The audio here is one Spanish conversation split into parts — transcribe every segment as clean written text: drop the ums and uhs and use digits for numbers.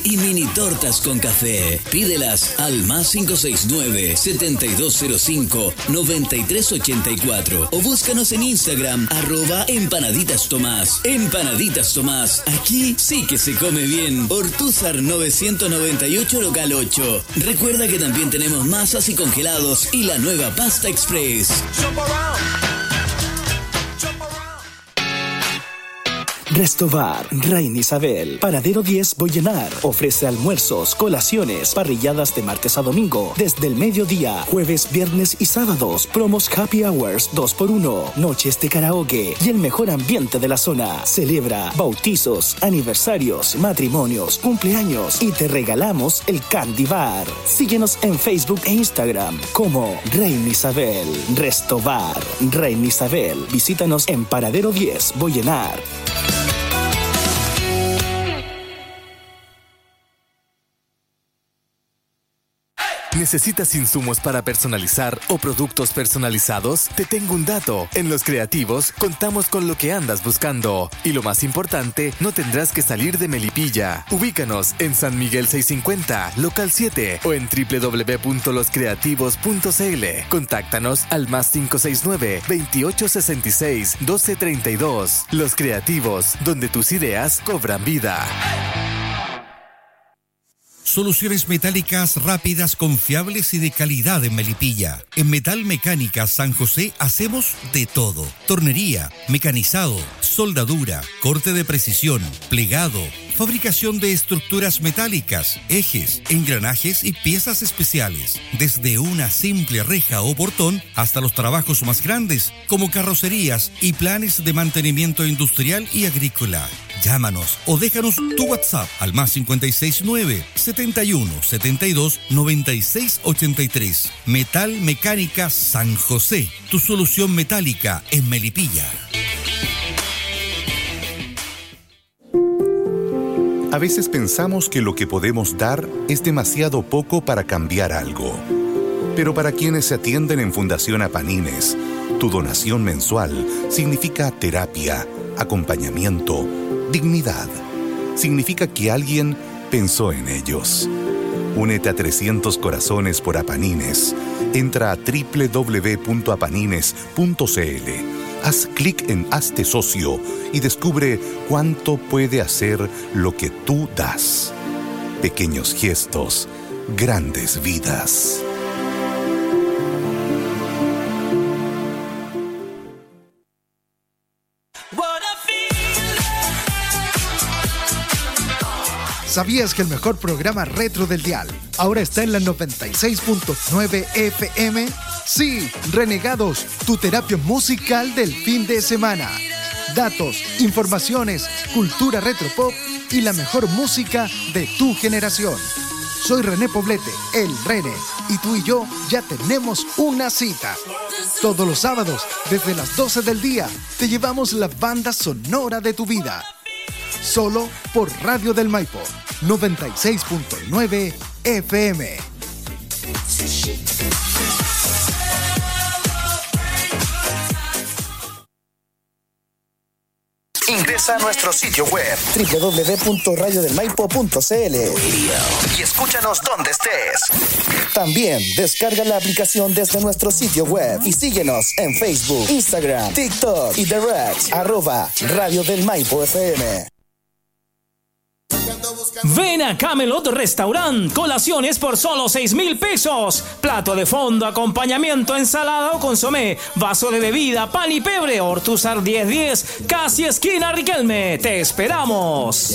y mini tortas con café. Pídelas al +569 7205 9384 o búscanos en Instagram @empanaditastomás. Empanaditas Tomás, aquí sí que se come bien. Ortúzar 998 local 8. Recuerda que también tenemos masas y congelados y la nueva pasta express. Restobar, Reina Isabel, Paradero 10 Boyenar. Ofrece almuerzos, colaciones, parrilladas de martes a domingo, desde el mediodía, jueves, viernes y sábados. Promos Happy Hours 2x1, noches de karaoke y el mejor ambiente de la zona. Celebra bautizos, aniversarios, matrimonios, cumpleaños y te regalamos el Candy Bar. Síguenos en Facebook e Instagram como Reina Isabel. Restobar, Reina Isabel. Visítanos en Paradero 10 Boyenar. ¿Necesitas insumos para personalizar o productos personalizados? Te tengo un dato. En Los Creativos contamos con lo que andas buscando. Y lo más importante, no tendrás que salir de Melipilla. Ubícanos en San Miguel 650, local 7 o en www.loscreativos.cl. Contáctanos al +569 2866 1232. Los Creativos, donde tus ideas cobran vida. Soluciones metálicas rápidas, confiables y de calidad en Melipilla. En Metal Mecánica San José hacemos de todo. Tornería, mecanizado, soldadura, corte de precisión, plegado, fabricación de estructuras metálicas, ejes, engranajes y piezas especiales. Desde una simple reja o portón hasta los trabajos más grandes, como carrocerías y planes de mantenimiento industrial y agrícola. Llámanos o déjanos tu WhatsApp al +569 71 72 96 83. Metal Mecánica San José, tu solución metálica en Melipilla. A veces pensamos que lo que podemos dar es demasiado poco para cambiar algo. Pero para quienes se atienden en Fundación Apanines, tu donación mensual significa terapia, acompañamiento, dignidad. Significa que alguien pensó en ellos. Únete a 300 Corazones por Apanines. Entra a www.apanines.cl. Haz clic en Hazte Socio y descubre cuánto puede hacer lo que tú das. Pequeños gestos, grandes vidas. ¿Sabías que el mejor programa retro del dial ahora está en la 96.9 FM? Sí, Renegados, tu terapia musical del fin de semana. Datos, informaciones, cultura retropop y la mejor música de tu generación. Soy René Poblete, el Rene, y tú y yo ya tenemos una cita. Todos los sábados, desde las 12 del día, te llevamos la banda sonora de tu vida. Solo por Radio del Maipo, 96.9 FM. Ingresa a nuestro sitio web www.radiodelmaipo.cl y escúchanos donde estés. También descarga la aplicación desde nuestro sitio web y síguenos en Facebook, Instagram, TikTok y Direct @RadiodelMaipoFM. Ven a Camelot Restaurant, colaciones por solo 6,000 pesos. Plato de fondo, acompañamiento, ensalada o consomé, vaso de bebida, pan y pebre. Ortúzar 1010, casi esquina Riquelme. Te esperamos.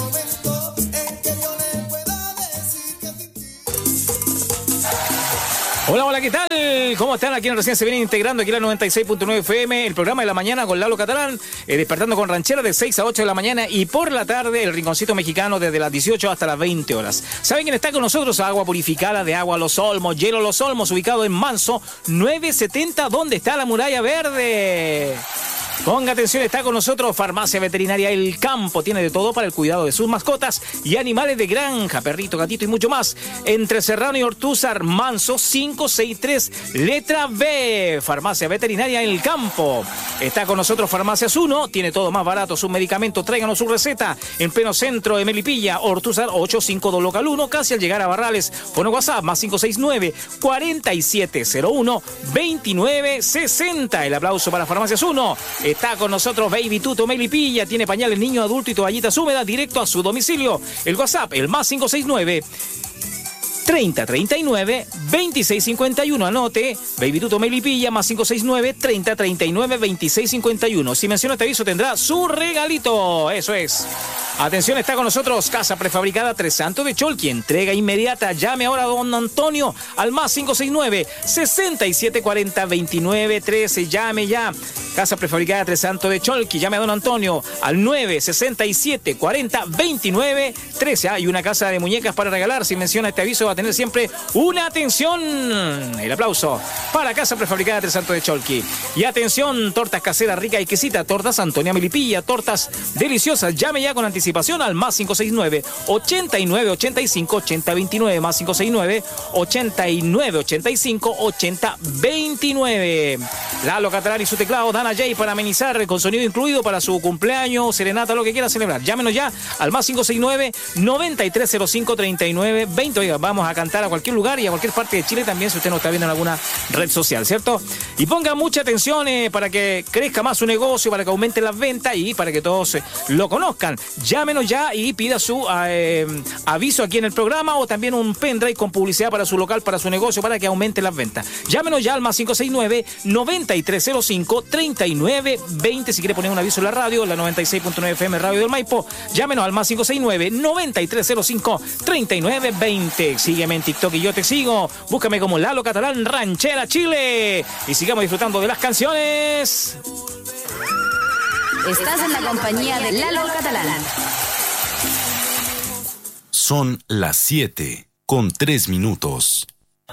Hola, hola, ¿qué tal? ¿Cómo están? Aquí recién se vienen integrando aquí la 96.9 FM, el programa de la mañana con Lalo Catalán, despertando con ranchera de 6 a 8 de la mañana y por la tarde el Rinconcito Mexicano desde las 18 hasta las 20 horas. ¿Saben quién está con nosotros? Agua purificada de agua Los Olmos, hielo Los Olmos, ubicado en Manso 970, donde está la Muralla Verde. Ponga atención, está con nosotros Farmacia Veterinaria El Campo. Tiene de todo para el cuidado de sus mascotas y animales de granja, perrito, gatito y mucho más. Entre Serrano y Ortúzar, Manso 563, letra B. Farmacia Veterinaria El Campo. Está con nosotros Farmacias 1. Tiene todo más barato, sus medicamentos. Tráiganos su receta. En pleno centro de Melipilla, Ortúzar 852 local 1, casi al llegar a Barrales. Pone WhatsApp más 569-4701-2960. El aplauso para Farmacias 1. Está con nosotros Baby Tuto Melipilla. Tiene pañales niño, adulto y toallitas húmedas directo a su domicilio. El WhatsApp, el más 569 3039 2651. Anote, Baby Tuto Melipilla, más 569 3039 2651. Si menciona este aviso tendrá su regalito. Eso es. Atención, está con nosotros Casa Prefabricada Tres Santos de Cholqui. Entrega inmediata. Llame ahora a don Antonio al más 569 6740 2913. Llame ya. Casa Prefabricada Tres Santos de Cholqui. Llame a don Antonio al 967 40 29 13. Hay una casa de muñecas para regalar. Si menciona este aviso va a tener siempre una atención. El aplauso para Casa Prefabricada Tres Santos de Cholqui. Y atención, tortas caseras ricas y quesita. Tortas Antonia Melipilla. Tortas deliciosas. Llame ya con anticipación al más 569 89 85 80 29. Más 569 89 85 80 29. Lalo Catalán y su teclado Dana J para amenizar con sonido incluido para su cumpleaños, serenata, lo que quiera celebrar. Llámenos ya al más 569 9305 39 20. Oiga, vamos a cantar a cualquier lugar y a cualquier parte de Chile también si usted nos está viendo en alguna red social, ¿cierto? Y ponga mucha atención para que crezca más su negocio, para que aumente las ventas y para que todos lo conozcan. Llámenos ya y pida su aviso aquí en el programa o también un pendrive con publicidad para su local, para su negocio, para que aumente las ventas. Llámenos ya al más 569 9305 39 20. Si quiere poner un aviso en la radio, la 96.9 FM Radio del Maipo, llámenos al más 569 9305 39 20. Sígueme en TikTok y yo te sigo. Búscame como Lalo Catalán Ranchera Chile. Y sigamos disfrutando de las canciones. Estás en la compañía de Lalo Catalán. Son las 7:03.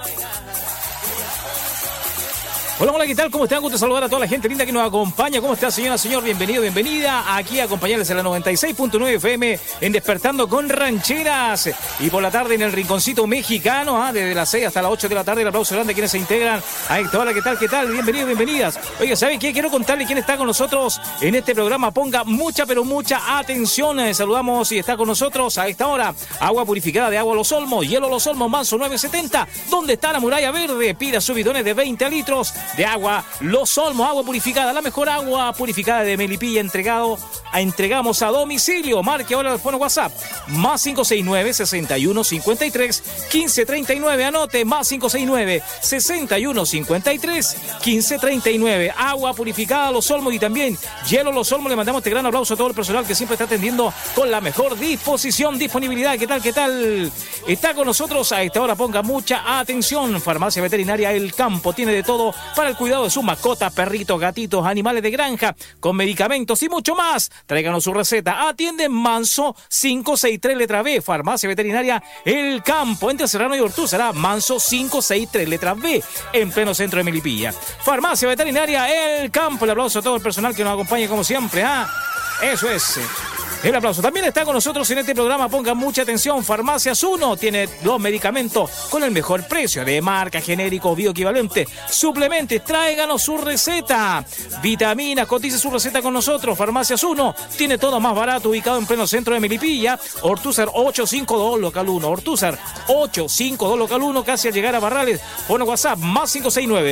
Hola, hola, ¿qué tal? ¿Cómo están? Gusto saludar a toda la gente linda que nos acompaña. ¿Cómo está, señora, señor? Bienvenido, bienvenida. Aquí a acompañarles en la 96.9 FM en Despertando con Rancheras. Y por la tarde en el Rinconcito Mexicano, desde las 6 hasta las 8 de la tarde. El aplauso grande a quienes se integran. Hola, ¿qué tal? ¿Qué tal? Bienvenidos, bienvenidas. Oiga, ¿saben qué? Quiero contarle quién está con nosotros en este programa. Ponga mucha, pero mucha atención. Saludamos y está con nosotros a esta hora. Agua purificada de Agua Los Olmos. Hielo Los Olmos, Manso 970. ¿Dónde está la muralla verde? Pida sus bidones de 20 litros. De Agua Los Olmos, agua purificada, la mejor agua purificada de Melipilla, entregamos a domicilio. Marque ahora el teléfono WhatsApp, más 569 61 53 15 39. Anote, más 569 61 53 15 39. Agua purificada Los Olmos y también Hielo Los Olmos. Le mandamos este gran aplauso a todo el personal que siempre está atendiendo con la mejor disposición, disponibilidad. ¿Qué tal? ¿Qué tal? Está con nosotros a esta hora. Ponga mucha atención. Farmacia Veterinaria El Campo tiene de todo para el cuidado de sus mascotas, perritos, gatitos, animales de granja, con medicamentos y mucho más. Tráiganos su receta. Atiende Manso 563 letra B. Farmacia Veterinaria El Campo. Entre Serrano y Ortúzar, Manso 563 letra B. En pleno centro de Melipilla. Farmacia Veterinaria El Campo. El aplauso a todo el personal que nos acompaña como siempre. Eso es. El aplauso. También está con nosotros en este programa, pongan mucha atención, Farmacias 1 tiene los medicamentos con el mejor precio, de marca, genérico, bioequivalente, suplemente, tráiganos su receta, vitaminas, cotice su receta con nosotros. Farmacias 1 tiene todo más barato, ubicado en pleno centro de Melipilla, Ortúzar 852 local 1, Ortúzar 852 local 1, casi al llegar a Barrales. Pone WhatsApp, más 569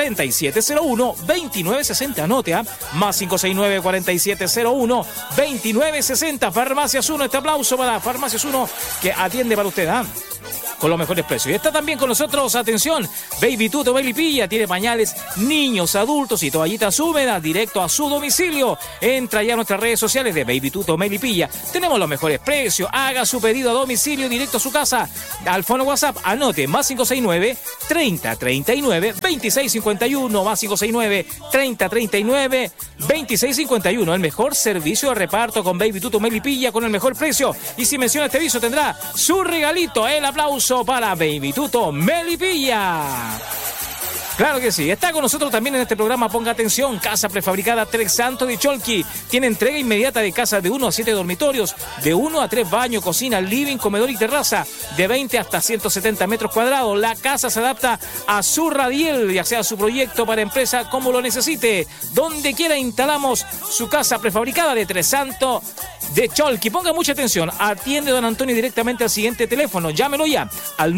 4701 2960, anote, más 569 4701 2960. Farmacias 1, este aplauso para Farmacias 1 que atiende para usted, con los mejores precios. Y está también con nosotros, atención, Baby Tuto Melipilla, tiene pañales niños, adultos y toallitas húmedas directo a su domicilio. Entra ya a nuestras redes sociales de Baby Tuto Melipilla. Tenemos los mejores precios. Haga su pedido a domicilio directo a su casa. Al fono WhatsApp, anote, más 569 30 39 26 51, más 569 30 39 26 51. El mejor servicio de reparto con Baby Tuto Melipilla con el mejor precio. Y si menciona este aviso tendrá su regalito. El aplauso para Baby Tuto Melipilla. Claro que sí. Está con nosotros también en este programa, ponga atención, Casa Prefabricada Tres Santos de Cholqui. Tiene entrega inmediata de casas de 1 a 7 dormitorios, de 1 a 3 baños, cocina, living, comedor y terraza, de 20 hasta 170 metros cuadrados. La casa se adapta a su radiel, ya sea su proyecto para empresa como lo necesite. Donde quiera instalamos su casa prefabricada de Tres Santos de Cholqui. Ponga mucha atención. Atiende don Antonio directamente al siguiente teléfono. Llámelo ya al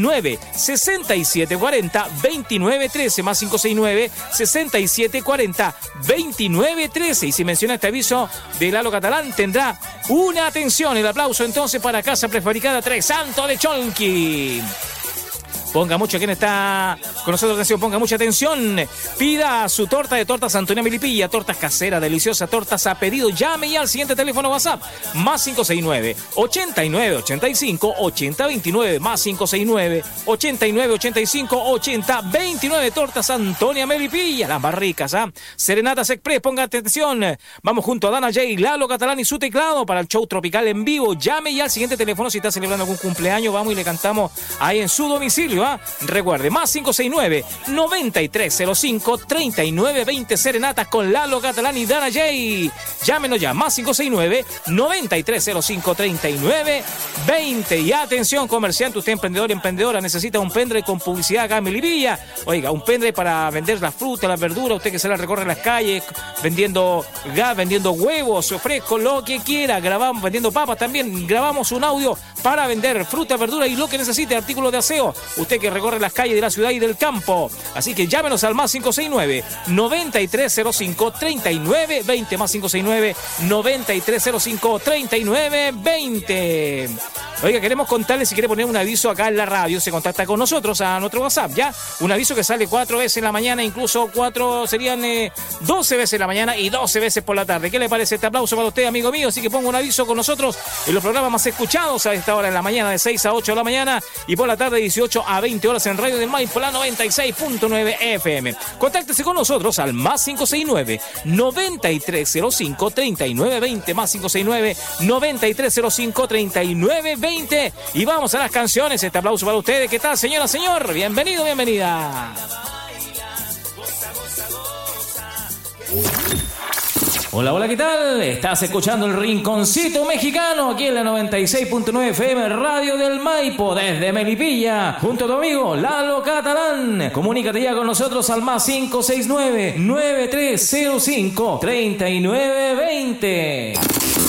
96740-2913 más 569-6740-2913. Y si menciona este aviso de Lalo Catalán, tendrá una atención. El aplauso entonces para Casa Prefabricada Tres Santos de Cholqui. Ponga mucho, quien está con nosotros, atención, ponga mucha atención. Pida su torta de tortas Antonia Melipilla, tortas caseras, deliciosas, tortas a pedido. Llame ya al siguiente teléfono WhatsApp, más 569-8985-8029, más 569-8985-8029, tortas Antonia Melipilla, las más ricas, ¿ah? Serenatas Express, ponga atención. Vamos junto a Dana J, Lalo Catalán y su teclado para el show tropical en vivo. Llame ya al siguiente teléfono si está celebrando algún cumpleaños, vamos y le cantamos ahí en su domicilio. Recuerde, más 569-9305-3920, Serenatas con Lalo Catalán y Dana J. Llámenos ya, más 569-9305-3920. Y atención, comerciante, usted emprendedor y emprendedora, necesita un pendrive con publicidad acá en Melipilla. Oiga, un pendrive para vender las frutas, las verduras, usted que se la recorre las calles, vendiendo gas, vendiendo huevos, frescos, lo que quiera, grabamos, vendiendo papas también, grabamos un audio para vender fruta, verdura y lo que necesite, artículos de aseo. Usted que recorre las calles de la ciudad y del campo. Así que llámenos al más 569-9305-3920, más 569-9305-3920. Oiga, queremos contarles, si quiere poner un aviso acá en la radio, se contacta con nosotros a nuestro WhatsApp, ¿ya? Un aviso que sale 4 veces en la mañana, incluso 12 veces en la mañana y 12 veces por la tarde. ¿Qué le parece este aplauso para usted, amigo mío? Así que ponga un aviso con nosotros en los programas más escuchados a esta hora en la mañana, de 6 a 8 de la mañana, y por la tarde 18 a 20 horas en Radio del Maipo, la 96.9 FM. Contáctese con nosotros al más 569-9305-3920, más 569-9305-3920. Y vamos a las canciones. Este aplauso para ustedes. ¿Qué tal, señora, señor? Bienvenido, bienvenida. Hola, hola, ¿qué tal? Estás escuchando el Rinconcito Mexicano aquí en la 96.9 FM Radio del Maipo desde Melipilla, junto a tu amigo Lalo Catalán. Comunícate ya con nosotros al más 569-9305-3920.